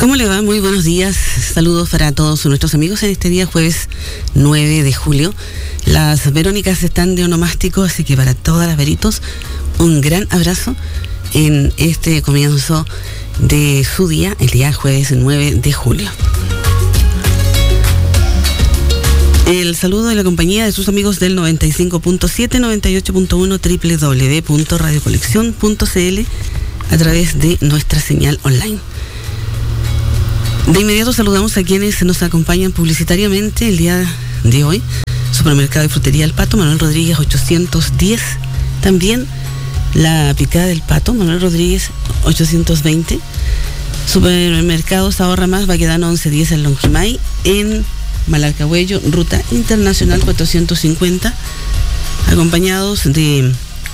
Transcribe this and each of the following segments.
¿Cómo le va? Muy buenos días. Saludos para todos nuestros amigos en este día jueves 9 de julio. Las Verónicas están de onomástico, así que para todas las Veritos, un gran abrazo en este comienzo de su día, el día jueves 9 de julio. El saludo de la compañía de sus amigos del 95.7, 98.1, www.radiocolección.cl a través de nuestra señal online. De inmediato saludamos a quienes nos acompañan publicitariamente el día de hoy. Supermercado y Frutería El Pato, Manuel Rodríguez 810. También la Picada del Pato, Manuel Rodríguez 820. Supermercados Ahorra Más, Baquedano 1110 en Lonquimay. En Malarcahuello, Ruta Internacional 450. Acompañados de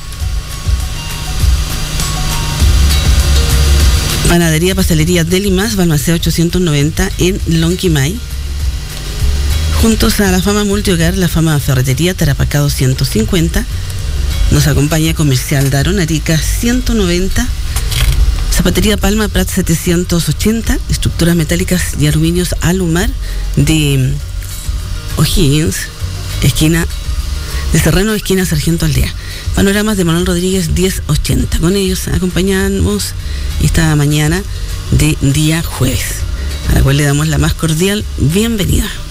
Panadería, Pastelería Deli Más, Balmaceda 890 en Lonquimay. Juntos a la Fama Multihogar, la Fama Ferretería Tarapacá 250. Nos acompaña Comercial Darón, Arica 190. Zapatería Palma Prat 780. Estructuras metálicas y aluminios Alumar de O'Higgins, esquina de Serrano, esquina Sargento Aldea. Panoramas de Manuel Rodríguez 1080. Con ellos acompañamos esta mañana de día jueves, a la cual le damos la más cordial bienvenida.